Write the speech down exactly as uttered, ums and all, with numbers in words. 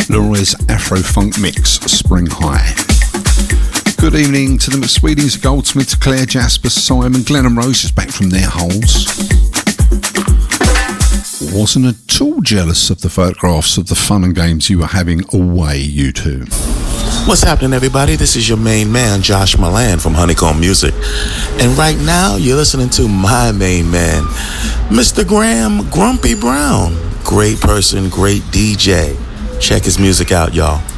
Leroy's Afro-Funk Mix, Spring High. Good evening to the McSweetings, Goldsmiths, Claire, Jasper, Simon, Glenn and Rose is back from their holes. Wasn't at all jealous of the photographs of the fun and games you were having away, you two. What's happening, everybody? This is your main man, Josh Milan from Honeycomb Music. And right now, you're listening to my main man, Mister Graham Grumpy Brown. Great person, great D J. Check his music out, y'all.